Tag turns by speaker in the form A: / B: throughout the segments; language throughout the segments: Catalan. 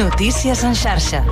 A: Notícies en xarxa.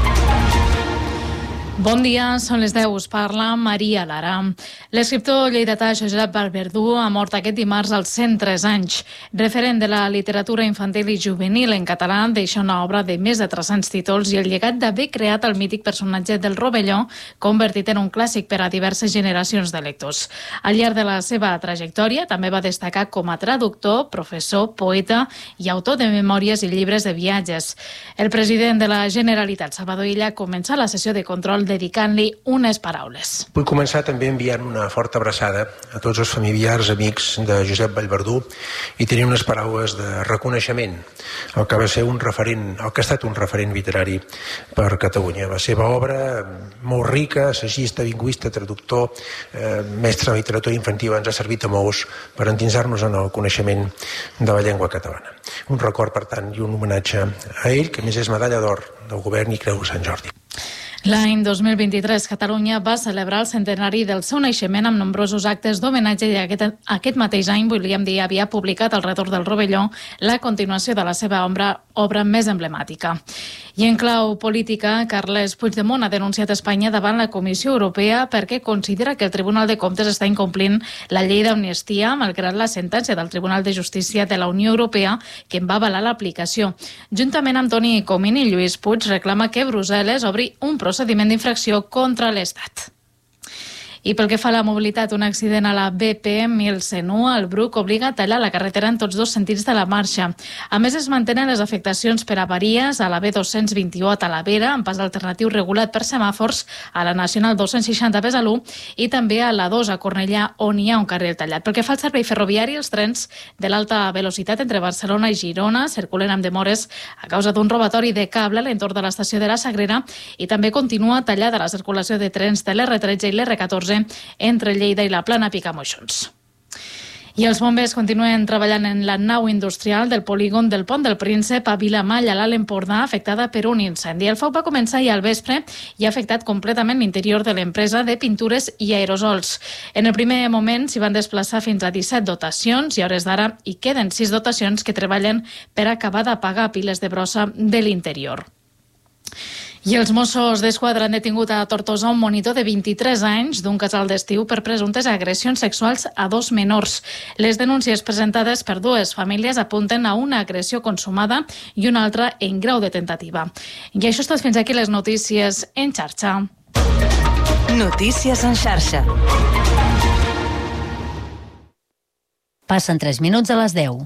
B: Bon dia, són les 10, us parla Maria Lara. L'escriptor lleidatà Josep Vallverdú ha mort aquest dimarts als 103 anys. Referent de la literatura infantil i juvenil en català, deixa una obra de més de 300 títols i el llegat d'haver creat el mític personatge del Rovelló, convertit en un clàssic per a diverses generacions de lectors. Al llarg de la seva trajectòria també va destacar com a traductor, professor, poeta i autor de memòries i llibres de viatges. El president de la Generalitat, Salvador Illa, comença la sessió de control dedicant-li unes paraules.
C: Vull començar també enviant una forta abraçada a tots els familiars, amics de Josep Vallverdú i tenir unes paraules de reconeixement al que va ser un referent, al que ha estat un referent literari per Catalunya. La seva obra, molt rica, assagista, lingüista, traductor, mestre de literatura infantil, ens ha servit a molts per endinsar-nos en el coneixement de la llengua catalana. Un record, per tant, i un homenatge a ell, que a més és medalla d'or del govern i Creu de Sant Jordi.
B: L'any 2023, Catalunya va celebrar el centenari del seu naixement amb nombrosos actes d'homenatge i aquest mateix any, volíem dir, havia publicat El retorn del Rovelló, la continuació de la seva obra més emblemàtica. I en clau política, Carles Puigdemont ha denunciat Espanya davant la Comissió Europea perquè considera que el Tribunal de Comptes està incomplint la llei d'amnistia, malgrat la sentència del Tribunal de Justícia de la Unió Europea que en va avalar l'aplicació. Juntament amb Toni Comín i Lluís Puig reclama que Brussel·les obri un procediment d'infracció contra l'Estat. I pel que fa a la mobilitat, un accident a la BP 1101 al Bruc obliga a tallar la carretera en tots dos sentits de la marxa. A més, es mantenen les afectacions per avaries a la B221 a Talavera, amb pas alternatiu regulat per semàfors, a la Nacional 260 a Besalú i també a la 2 a Cornellà, on hi ha un carril tallat. Pel que fa al servei ferroviari, els trens de l'alta velocitat entre Barcelona i Girona circulen amb demores a causa d'un robatori de cable a l'entorn de l'estació de la Sagrera i també continua tallada la circulació de trens de l'R13 i l'R14 entre Lleida i la Plana Picamoixons. I els bombers continuen treballant en la nau industrial del polígon del Pont del Príncep a Vilamalla, a l'Alt Empordà, afectada per un incendi. El foc va començar ahir al vespre i ha afectat completament l'interior de l'empresa de pintures i aerosols. En el primer moment s'hi van desplaçar fins a 17 dotacions i a hores d'ara hi queden 6 dotacions que treballen per acabar d'apagar piles de brossa de l'interior. I els Mossos d'Esquadra han detingut a Tortosa un monitor de 23 anys d'un casal d'estiu per presumptes agressions sexuals a 2 menors. Les denúncies presentades per 2 famílies apunten a una agressió consumada i una altra en grau de tentativa. I això és tot, fins aquí les notícies en xarxa.
A: Notícies en xarxa.
D: Passen 3 minuts a les 10.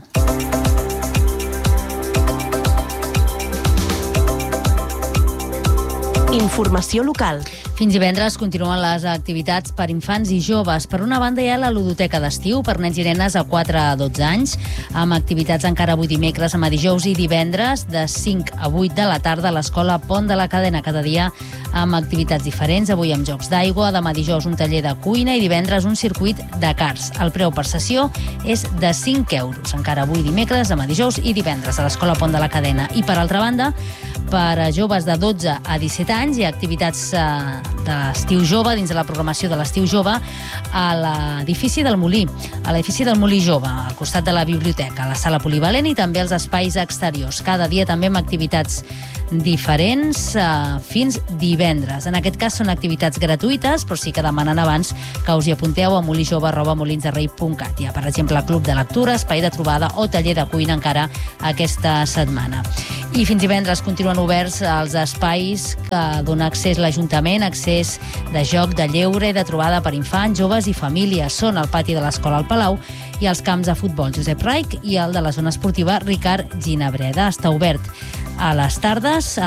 A: Informació local.
D: Fins divendres continuen les activitats per infants i joves. Per una banda hi ha la ludoteca d'estiu per nens i nenes a 4 a 12 anys, amb activitats encara avui dimecres, demà dijous i divendres de 5 a 8 de la tarda a l'escola Pont de la Cadena, cada dia amb activitats diferents. Avui amb jocs d'aigua, demà dijous un taller de cuina i divendres un circuit de karts. El preu per sessió és de 5 euros. Encara avui dimecres, demà dijous i divendres a l'escola Pont de la Cadena. I per altra banda, per a joves de 12 a 17 anys hi ha activitats de l'estiu jove, dins de la programació de l'estiu jove, a l'edifici del Molí, a l'edifici del Molí Jove, al costat de la biblioteca, a la sala polivalent i també als espais exteriors. Cada dia també amb activitats diferents fins divendres. En aquest cas són activitats gratuïtes, però sí que demanen abans que us hi apunteu a molijove@molinsderrei.cat. Hi ha, per exemple, club de lectura, espai de trobada o taller de cuina encara aquesta setmana. I fins divendres continuen oberts els espais que dona accés l'Ajuntament, accés de joc, de lleure i de trobada per infants, joves i famílies. Són el pati de l'Escola al Palau i els camps de futbol Josep Raich i el de la zona esportiva Ricard Ginabreda. Està obert a les tardes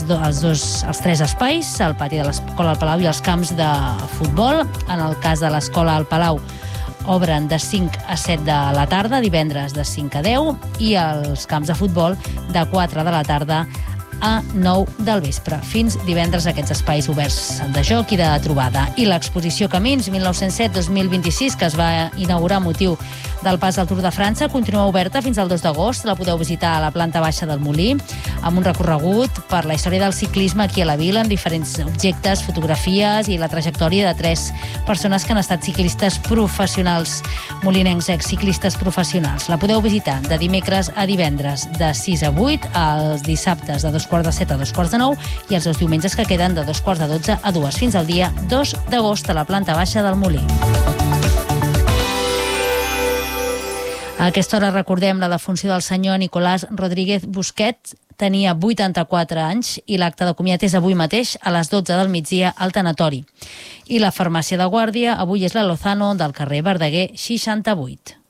D: els 3 espais, el pati de l'Escola al Palau i els camps de futbol. En el cas de l'Escola al Palau obren de 5 a 7 de la tarda, divendres de 5 a 10 i els camps de futbol de 4 de la tarda a 9 del vespre. Fins divendres aquests espais oberts de joc i de trobada. I l'exposició Camins 1907-2026, que es va inaugurar a motiu del pas al Tour de França, continua oberta fins al 2 d'agost. La podeu visitar a la planta baixa del Molí, amb un recorregut per la història del ciclisme aquí a la vila, amb diferents objectes, fotografies i la trajectòria de 3 persones que han estat ciclistes professionals, molinencs, exciclistes professionals. La podeu visitar de dimecres a divendres de 6 a 8, els dissabtes de 2 7:15 a 9:15 i els dos diumenges que queden de 11:45 a 2 fins al dia 2 d'agost a la planta baixa del Molí. A aquesta hora recordem la defunció del senyor Nicolás Rodríguez Busquets. Tenia 84 anys i l'acte de comiat és avui mateix a les 12 del migdia al tanatori. I la farmàcia de guàrdia avui és la Lozano del carrer Verdaguer 68.